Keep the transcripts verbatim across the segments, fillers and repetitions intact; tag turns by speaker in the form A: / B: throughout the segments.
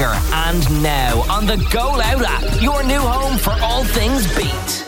A: Breaker. And now on the Go Loud app, your new home for all things Beat.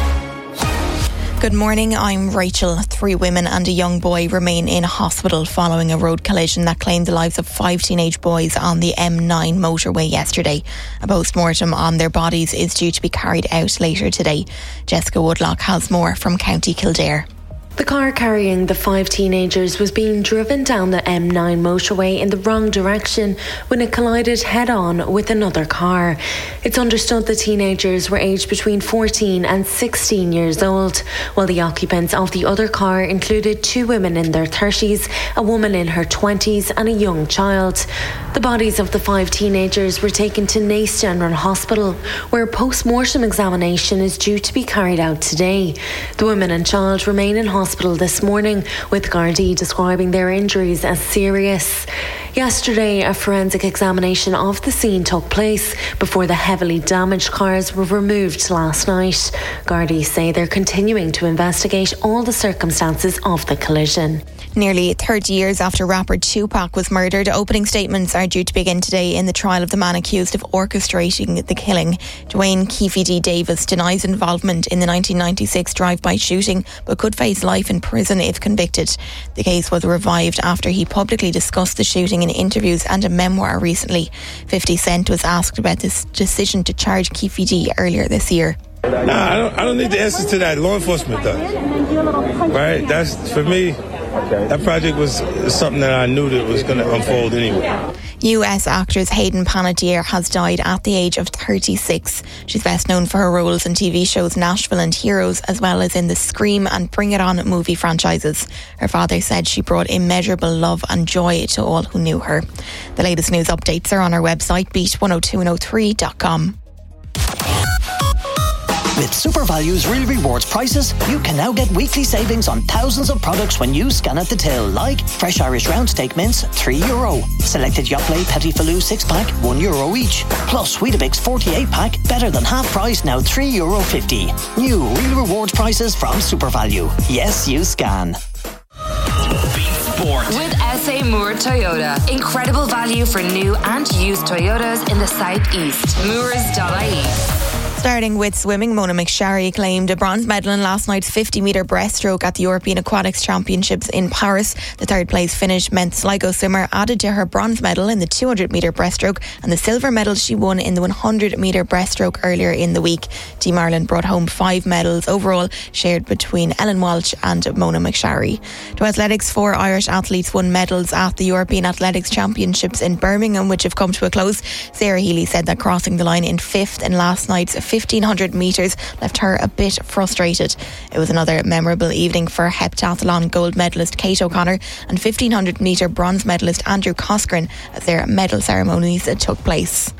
B: Good morning, I'm Rachel. Three women and a young boy remain in hospital following a road collision that claimed the lives of five teenage boys on the M nine motorway yesterday. A post-mortem on their bodies is due to be carried out later today. Jessica Woodlock has more from County Kildare.
C: The car carrying the five teenagers was being driven down the M nine motorway in the wrong direction when it collided head-on with another car. It's understood the teenagers were aged between fourteen and sixteen years old, while the occupants of the other car included two women in their thirties, a woman in her twenties and a young child. The bodies of the five teenagers were taken to Naas General Hospital, where a post-mortem examination is due to be carried out today. The women and child remain in hospital hospital this morning, with Gardaí describing their injuries as serious. Yesterday, a forensic examination of the scene took place before the heavily damaged cars were removed last night. Gardaí say they're continuing to investigate all the circumstances of the collision.
B: Nearly thirty years after rapper Tupac was murdered, opening statements are due to begin today in the trial of the man accused of orchestrating the killing. Dwayne Keefe D. Davis denies involvement in the nineteen ninety-six drive-by shooting, but could face life in prison if convicted. The case was revived after he publicly discussed the shooting in interviews and a memoir recently. fifty Cent was asked about this decision to charge Keefe D. earlier this year.
D: Nah, I don't, I don't need the answers to that. Law enforcement does. Right? That's, for me, that project was something that I knew that was going to unfold anyway.
B: U S actress Hayden Panettiere has died at the age of thirty-six. She's best known for her roles in T V shows Nashville and Heroes, as well as in the Scream and Bring It On movie franchises. Her father said she brought immeasurable love and joy to all who knew her. The latest news updates are on our website, beat one oh two one oh three dot com.
E: With SuperValue's Real Rewards prices, you can now get weekly savings on thousands of products when you scan at the till, like fresh Irish round steak mince, three euro. Selected Yoplait Petit Filou six pack, one euro each. Plus Weetabix forty-eight pack, better than half price, now three euro fifty. New Real Rewards prices from SuperValue. Yes, you scan.
F: Sport. With S A Moore Toyota. Incredible value for new and used Toyotas in the southeast. Moores dot I E.
B: Starting with swimming, Mona McSharry claimed a bronze medal in last night's fifty metre breaststroke at the European Aquatics Championships in Paris. The third place finish meant Sligo swimmer added to her bronze medal in the two hundred metre breaststroke and the silver medal she won in the one hundred metre breaststroke earlier in the week. Team Ireland brought home five medals overall, shared between Ellen Walsh and Mona McSharry. To athletics, four Irish athletes won medals at the European Athletics Championships in Birmingham, which have come to a close. Sarah Healy said that crossing the line in fifth in last night's fifteen hundred metres left her a bit frustrated. It was another memorable evening for heptathlon gold medalist Kate O'Connor and fifteen hundred metre bronze medalist Andrew Coscoran as their medal ceremonies took place.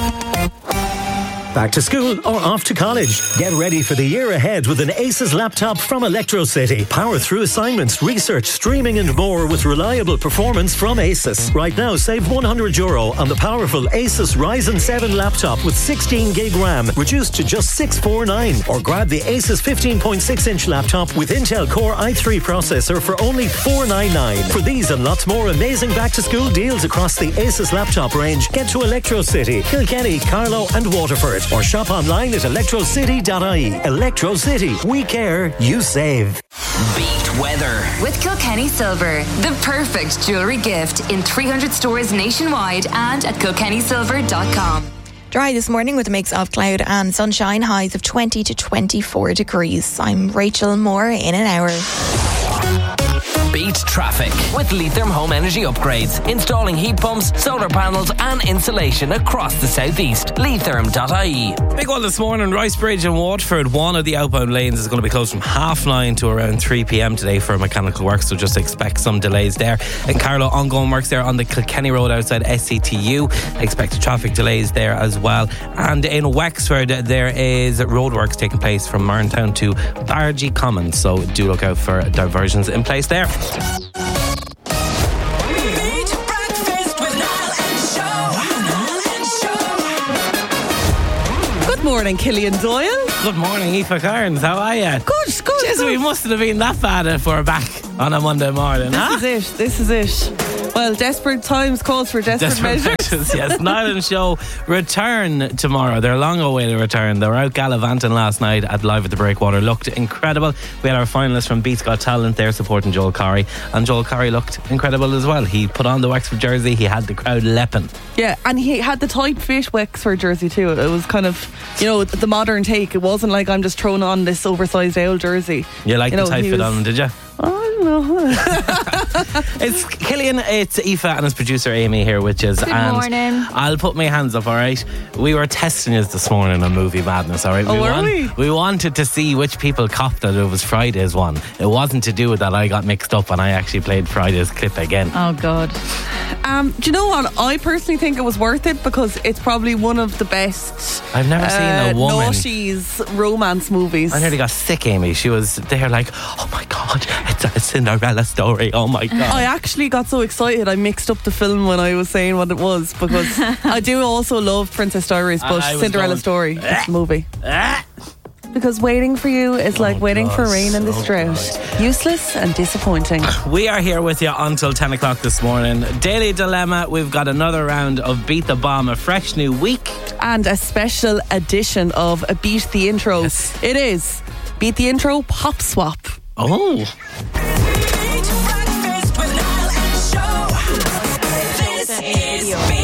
G: Back to school or off to college? Get ready for the year ahead with an Asus laptop from Electrocity. Power through assignments, research, streaming and more with reliable performance from Asus. Right now, save one hundred euro on the powerful Asus Ryzen seven laptop with sixteen gig RAM, reduced to just six hundred forty-nine. Or grab the Asus fifteen point six inch laptop with Intel Core i three processor for only four hundred ninety-nine. For these and lots more amazing back-to-school deals across the Asus laptop range, get to Electrocity, Kilkenny, Carlow and Waterford. Or shop online at electrocity dot I E. Electro City. We care, you save.
A: Beat weather.
F: With Kilkenny Silver, the perfect jewellery gift in three hundred stores nationwide and at kilkenny silver dot com.
B: Dry this morning with a mix of cloud and sunshine, highs of twenty to twenty-four degrees. I'm Rachel Moore in an hour.
A: Beat traffic with Leitrim Home Energy Upgrades. Installing heat pumps, solar panels and insulation across the southeast. Leitrim dot I E.
H: Big one this morning, Ricebridge and Waterford. One of the outbound lanes is going to be closed from half nine to around three p.m. today for mechanical work, so just expect some delays there. In Carlow, ongoing works there on the Kilkenny Road outside S C T U. Expect traffic delays there as well. And in Wexford, there is roadworks taking place from Marntown to Bargy Commons, so do look out for diversions in place there.
I: Good morning, Killian Doyle.
H: Good morning, Aoife Cairns. How are you?
I: Good, good.
H: Jeez,
I: good.
H: we mustn't have been that bad if we're back on a Monday morning,
I: This
H: huh?
I: is it. This is it. Well, desperate times calls for desperate,
H: Desperate
I: measures.
H: measures, yes. Niall and Show return tomorrow. They're long awaited return. They were out gallivanting last night at Live at the Breakwater. Looked incredible. We had our finalists from Beats Got Talent there supporting Joel Corry, and Joel Corry looked incredible as well. He put on the Wexford jersey. He had the crowd leaping.
I: Yeah, and he had the tight fit Wexford jersey too. It was kind of, you know, the modern take. It wasn't like I'm just throwing on this oversized ale jersey.
H: You liked
I: You know,
H: the tight
I: he
H: fit
I: was-
H: on him, did you?
I: I don't know.
H: It's Killian, it's Aoife and his producer Amy here, which is.
B: Good
H: and
B: morning.
H: I'll put my hands up, alright? We were testing this this morning on Movie Madness, alright?
I: Oh, were we?
H: we wanted to see which people copped that it was Friday's one. It wasn't to do with that I got mixed up and I actually played Friday's clip again.
J: Oh, God.
I: Um, do you know what? I personally think it was worth it because it's probably one of the best
H: I've never seen a
I: uh,
H: woman.
I: noughties romance movies.
H: I nearly got sick, Amy. She was there like, oh my God, it's a Cinderella story. Oh my God.
I: I actually got so excited I mixed up the film when I was saying what it was because I do also love Princess Diaries, but
H: I was
I: Cinderella
H: going,
I: Story, it's a movie.
H: Ah!
I: Because waiting for you is like waiting
H: God,
I: for rain in this
H: so
I: drought. Useless and disappointing.
H: We are here with you until ten o'clock this morning. Daily Dilemma, we've got another round of Beat the Bomb, a fresh new week.
I: And a special edition of Beat the Intro.
H: Yes.
I: It is Beat the Intro Pop Swap.
H: Oh.
K: Breakfast with Niall and Show. This is Beat